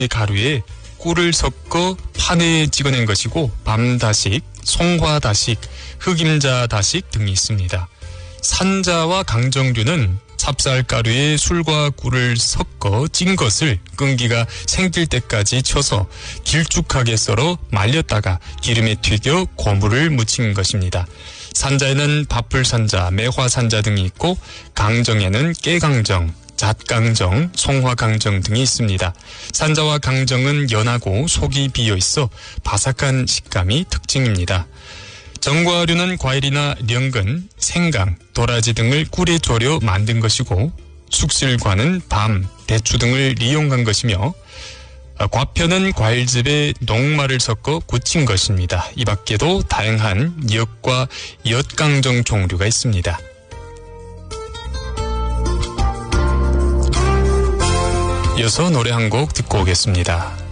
가루에 꿀을 섞어 판에 찍어낸 것이고 밤다식, 송화다식, 흑임자다식 등이 있습니다. 산자와 강정류는 찹쌀가루에 술과 꿀을 섞어 찐 것을 끈기가 생길 때까지 쳐서 길쭉하게 썰어 말렸다가 기름에 튀겨 고무를 묻힌 것입니다. 산자에는 밥풀산자, 매화산자 등이 있고 강정에는 깨강정, 잣강정, 송화강정 등이 있습니다. 산자와 강정은 연하고 속이 비어 있어 바삭한 식감이 특징입니다. 정과류는 과일이나 연근, 생강, 도라지 등을 꿀에 졸여 만든 것이고 숙실과는 밤, 대추 등을 이용한 것이며 과편은 과일즙에 녹말을 섞어 굳힌 것입니다. 이 밖에도 다양한 엿과 엿강정 종류가 있습니다. 이어서 노래 한 곡 듣고 오겠습니다.